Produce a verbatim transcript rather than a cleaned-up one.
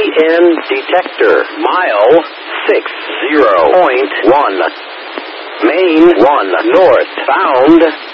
N detector. Mile six zero point one. Main one northbound.